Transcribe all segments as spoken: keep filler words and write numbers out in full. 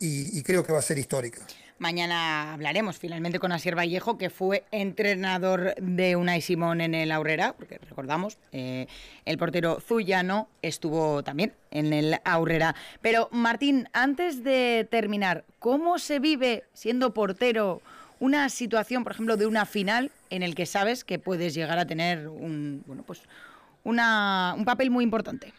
y, y creo que va a ser histórica. Mañana hablaremos finalmente con Asier Vallejo, que fue entrenador de Unai Simón en el Aurrera, porque recordamos, eh, el portero Zullano estuvo también en el Aurrera. Pero Martín, antes de terminar, ¿cómo se vive siendo portero una situación, por ejemplo, de una final en el que sabes que puedes llegar a tener un, bueno, pues una, un papel muy importante?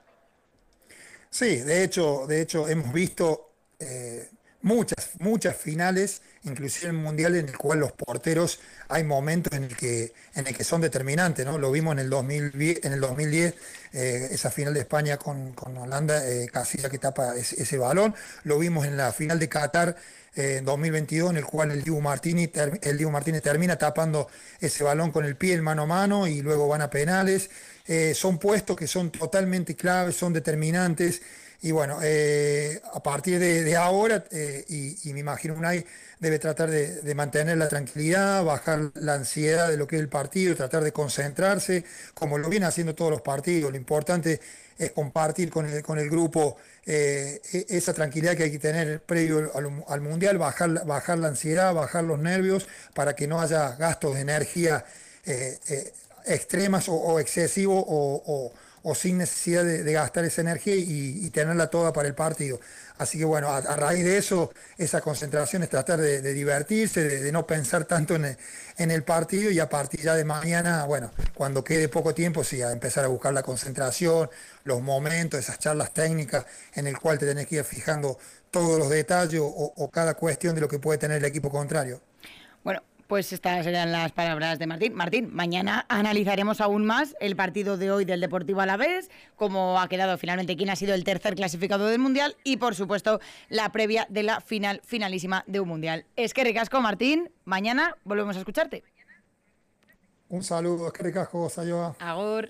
Sí, de hecho, de hecho hemos visto eh, muchas, muchas finales, inclusive en el Mundial, en el cual los porteros hay momentos en el que, en el que son determinantes, ¿no? Lo vimos en el dos mil diez, en el dos mil diez eh, esa final de España con, con Holanda, eh, Casilla que tapa ese, ese balón. Lo vimos en la final de Qatar eh, en dos mil veintidós, en el cual el Dibu Martínez, ter, el Dibu Martínez termina tapando ese balón con el pie, el mano a mano, y luego van a penales. Eh, son puestos que son totalmente claves, son determinantes. Y bueno, eh, a partir de, de ahora, eh, y, y me imagino Unai debe tratar de, de mantener la tranquilidad, bajar la ansiedad de lo que es el partido, tratar de concentrarse, como lo viene haciendo todos los partidos. Lo importante es compartir con el, con el grupo eh, esa tranquilidad que hay que tener previo al, al Mundial, bajar, bajar la ansiedad, bajar los nervios, para que no haya gastos de energía eh, eh, extremas o, o excesivos o, o o sin necesidad de, de gastar esa energía y, y tenerla toda para el partido. Así que bueno, a, a raíz de eso, esa concentración es tratar de, de divertirse, de, de no pensar tanto en el, en el partido, y a partir ya de mañana, bueno, cuando quede poco tiempo, sí, a empezar a buscar la concentración, los momentos, esas charlas técnicas en el cual te tenés que ir fijando todos los detalles o, o cada cuestión de lo que puede tener el equipo contrario. Bueno, pues estas serían las palabras de Martín. Martín, mañana analizaremos aún más el partido de hoy del Deportivo Alavés, cómo ha quedado finalmente, quién ha sido el tercer clasificado del Mundial y, por supuesto, la previa de la final finalísima de un Mundial. Es que ricasco, Martín. Mañana volvemos a escucharte. Un saludo, es que ricasco, Sayoa. Agur.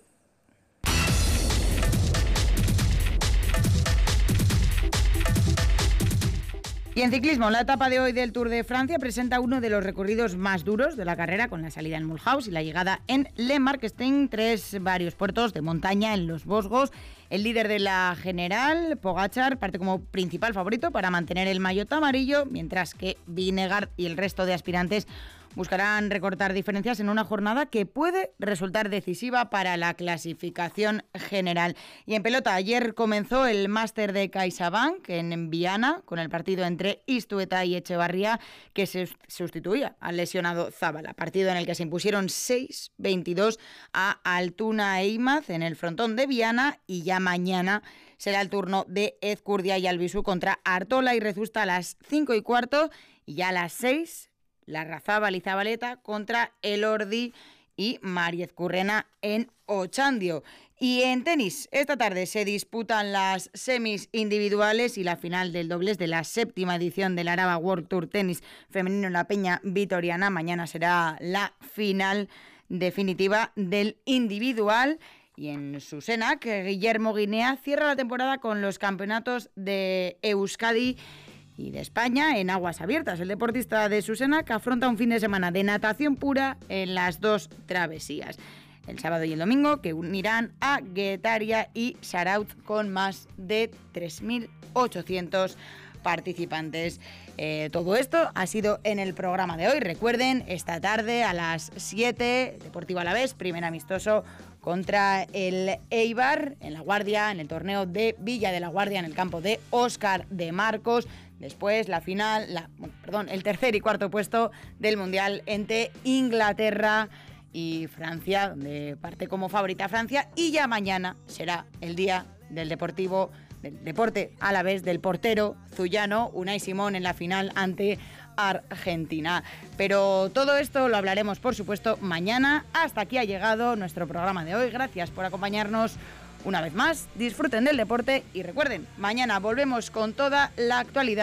Y en ciclismo, la etapa de hoy del Tour de Francia presenta uno de los recorridos más duros de la carrera, con la salida en Mulhouse y la llegada en Le Marquestin, tres varios puertos de montaña en los Vosgos. El líder de la general, Pogačar, parte como principal favorito para mantener el maillot amarillo, mientras que Vingegaard y el resto de aspirantes buscarán recortar diferencias en una jornada que puede resultar decisiva para la clasificación general. Y en pelota, ayer comenzó el máster de CaixaBank en Viana, con el partido entre Istueta y Echevarría, que se sustituía al lesionado Zabala. Partido en el que se impusieron seis veintidós a Altuna e Imaz en el frontón de Viana, y ya mañana será el turno de Ezcurdia y Albisu contra Artola y Rezusta a las cinco y cuarto, y ya a las seis... Larrazábal y Zabaleta contra Elordi y Mariez Currena en Ochandio. Y en tenis, esta tarde se disputan las semis individuales y la final del dobles de la séptima edición del Araba World Tour Tenis Femenino en la Peña Vitoriana. Mañana será la final definitiva del individual. Y en Susenac, Guillermo Guinea cierra la temporada con los campeonatos de Euskadi y de España en aguas abiertas. El deportista de Susenac afronta un fin de semana de natación pura en las dos travesías, el sábado y el domingo, que unirán a Guetaria y Saraut con más de tres mil ochocientos participantes. Eh, todo esto ha sido en el programa de hoy. Recuerden, esta tarde a las siete, Deportivo Alavés, primer amistoso contra el Eibar en La Guardia, en el torneo de Villa de la Guardia, en el campo de Óscar de Marcos. Después la final, la, bueno, perdón, el tercer y cuarto puesto del Mundial entre Inglaterra y Francia, donde parte como favorita Francia. Y ya mañana será el día del Deportivo, del deporte alavés, del portero zullano Unai Simón en la final ante Argentina. Pero todo esto lo hablaremos, por supuesto, mañana. Hasta aquí ha llegado nuestro programa de hoy. Gracias por acompañarnos una vez más. Disfruten del deporte y recuerden, mañana volvemos con toda la actualidad